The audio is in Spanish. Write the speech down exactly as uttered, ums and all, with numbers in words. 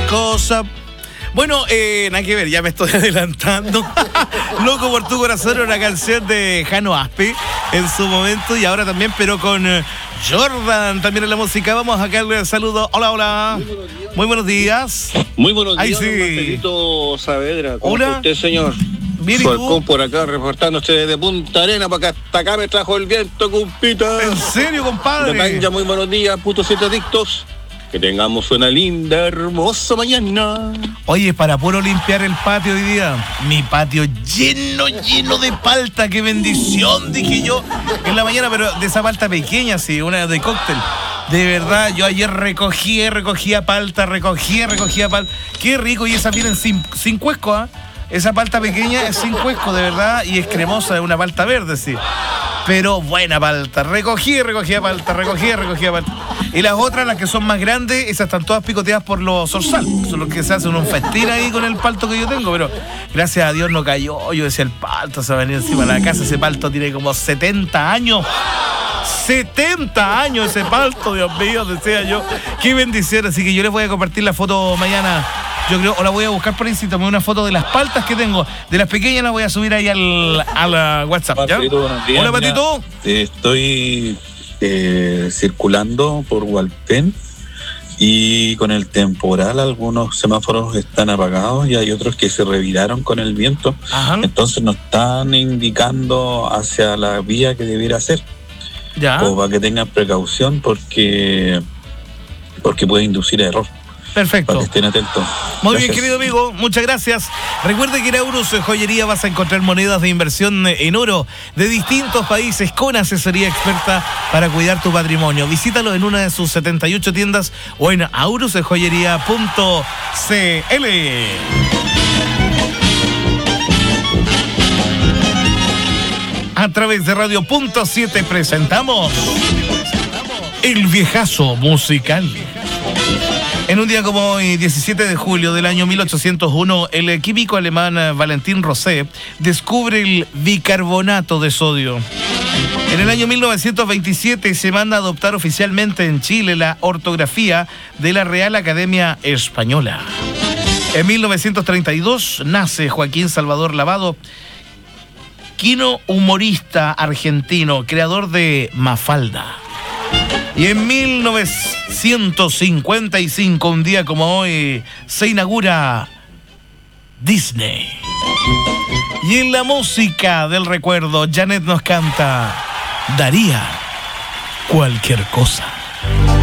cosa. Bueno, eh, nada que ver, ya me estoy adelantando. Loco por tu corazón, una canción de Jano Aspe en su momento y ahora también, pero con eh, Jordan también en la música. Vamos a darle el saludo. Hola, hola. Muy buenos días. Muy buenos días. Ay, sí. Marcelito Saavedra. ¿Cómo Hola. está usted, señor? Bien, ¿y Falcón tú? por acá, reportándose desde Punta Arena, para acá, hasta acá me trajo el viento, compita. ¿En serio, compadre? Ya muy buenos días, putos siete adictos. Que tengamos una linda, hermosa mañana. Oye, para puro limpiar el patio hoy día, mi patio lleno, lleno de palta, qué bendición, dije yo en la mañana, pero de esa palta pequeña, sí, una de cóctel. De verdad, yo ayer recogí, recogía palta, recogía, recogía palta. Qué rico, y esas vienen sin, sin cuesco, ¿ah? ¿eh? Esa palta pequeña es sin cuesco, de verdad, y es cremosa, es una palta verde, sí. Pero buena palta. Recogí, recogía palta, recogí, recogía palta. Y las otras, las que son más grandes, esas están todas picoteadas por los zorzal. Son los que se hacen un festín ahí con el palto que yo tengo, pero gracias a Dios no cayó. Yo decía, el palto se va a venir encima de la casa. Ese palto tiene como setenta años. setenta años ese palto, Dios mío, decía yo. Qué bendición. Así que yo les voy a compartir la foto mañana. Yo creo, o la voy a buscar por ahí, si tomé una foto de las paltas que tengo. De las pequeñas las voy a subir ahí al, al WhatsApp, ¿ya? Patito, buenos días. Hola, Patito. Mira, estoy eh, circulando por Hualpén y con el temporal algunos semáforos están apagados y hay otros que se reviraron con el viento. Ajá. Entonces nos están indicando hacia la vía que debiera ser. Ya. O para que tengan precaución porque, porque puede inducir a error. Perfecto. Para que estén atentos. Muy Gracias. bien, querido amigo, muchas gracias. Recuerde que en Aurus Joyería vas a encontrar monedas de inversión en oro de distintos países con asesoría experta para cuidar tu patrimonio. Visítalo en una de sus setenta y ocho tiendas o en aurus joyería punto c l. A través de Radio Punto siete presentamos El Viejazo Musical. En un día como hoy, diecisiete de julio del año mil ochocientos uno, el químico alemán Valentin Rosé descubre el bicarbonato de sodio. En el año mil novecientos veintisiete se manda a adoptar oficialmente en Chile la ortografía de la Real Academia Española. En mil novecientos treinta y dos nace Joaquín Salvador Lavado, quino humorista argentino, creador de Mafalda. Y en mil novecientos cincuenta y cinco, un día como hoy, se inaugura Disney. Y en la música del recuerdo, Janet nos canta Daría cualquier cosa.